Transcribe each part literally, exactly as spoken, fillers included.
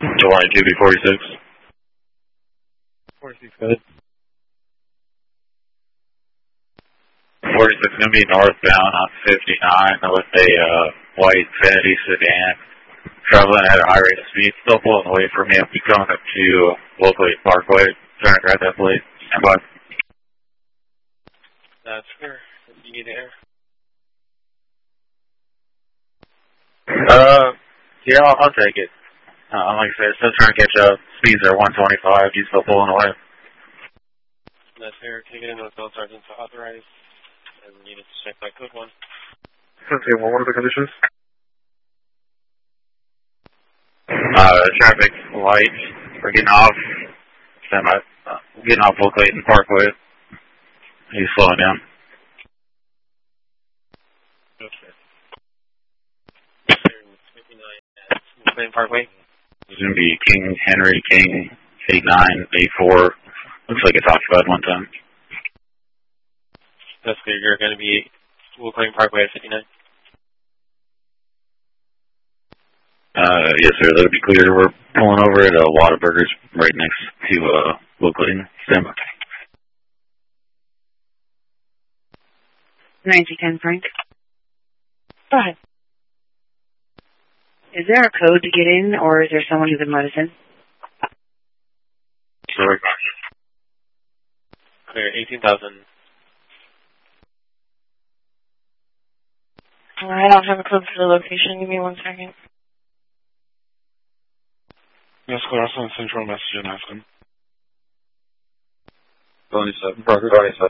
twenty-two B forty-six. forty-six, good. forty-six going to be northbound on fifty-nine with a uh, white Vanity sedan. Traveling at a high rate of speed, still pulling away from me. I'll be coming up to Locally Parkway. Trying to grab that plate. Stand by. That's fair. You need air. Uh, yeah, I'll, I'll take it. Uh, like I said, still trying to catch up. Speeds are one twenty-five. He's still pulling away. That's fair. Take it in with Bill Sergeant to authorize. And units check by code one. Okay, well, what are the conditions? Uh, traffic light. We're getting off. Stand by. Uh, getting off Oak Clayton Parkway. He's slowing down. Okay. fifty-nine Parkway. It's going to be King Henry King eight nine eight four. Looks like it's occupied one time. That's clear. You're going to be Oak Lane Parkway at fifty-nine. Uh, yes, sir. That'll be clear. We're pulling over at uh, Whataburgers right next to uh, Oak Lane. Stand by. ninety ten, Frank. Go ahead. Is there a code to get in, or is there someone who can let us in? Sorry. Clear. eighteen thousand. I don't have a code for the location. Give me one second. Yes, clear. I'll send a central message and ask him. twenty-seven. twenty-seven.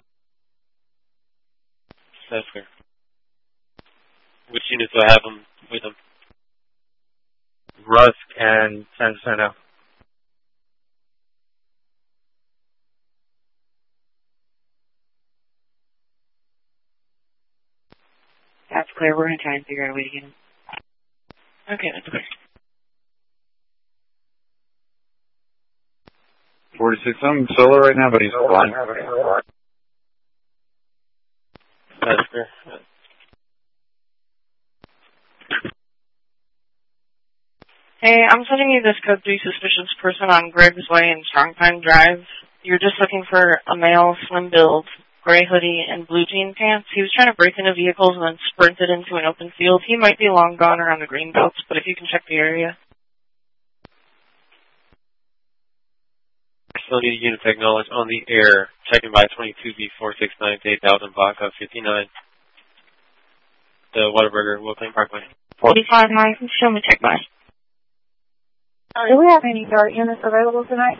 That's clear. Which units do I have them with them? Rusk and San Jacinto. That's clear. We're going to try and figure out a way to get him. Okay, that's clear. forty-six, I'm solo right now, but he's blind. That's clear. Hey, I'm sending you this code three suspicious person on Griggs Way and Strongpine Drive. You're just looking for a male, slim build, gray hoodie, and blue jean pants. He was trying to break into vehicles and then sprinted into an open field. He might be long gone around the green belts, but if you can check the area. I still need a unit to acknowledge on the air. Checking by twenty-two B four six nine to eight thousand block of fifty-nine. The Whataburger, Oak Lane Parkway. forty-five nine, show me check by. Do we have any dart units available tonight?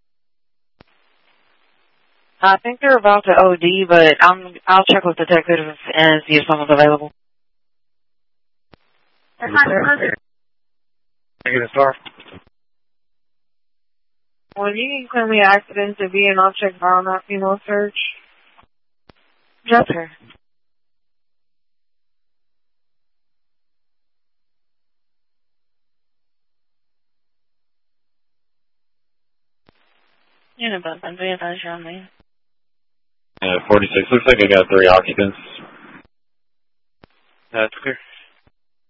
I think they're about to O D, but I'm, I'll check with detectives and see if someone's available. That's not perfect. Can I get a star? Well, you can claim the accident to be an object file, not female search. Yes, sir. Yun na ba? Bantuyan tayo siya, man. Yeah, forty-six. Looks like I got three occupants. That's clear.